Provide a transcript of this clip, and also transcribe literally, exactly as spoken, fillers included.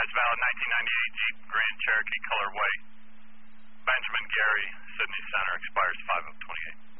Dispatch, valid nineteen ninety-eight Jeep Grand Cherokee color white. Benjamin Gary, Sydney Center, expires five of twenty-eight.